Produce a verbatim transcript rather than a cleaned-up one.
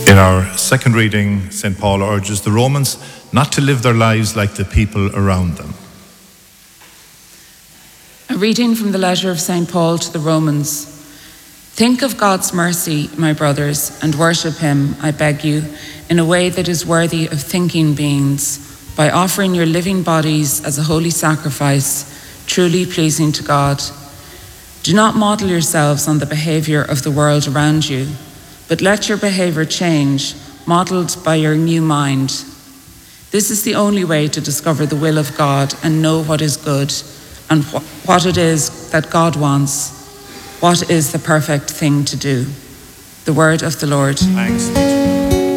In our second reading, Saint Paul urges the Romans not to live their lives like the people around them. A reading from the letter of Saint Paul to the Romans. Think of God's mercy, my brothers, and worship him, I beg you, in a way that is worthy of thinking beings, by offering your living bodies as a holy sacrifice, truly pleasing to God. Do not model yourselves on the behavior of the world around you, but let your behavior change, modeled by your new mind. This is the only way to discover the will of God and know what is good and wh- what it is that God wants, what is the perfect thing to do. The word of the Lord. Thanks.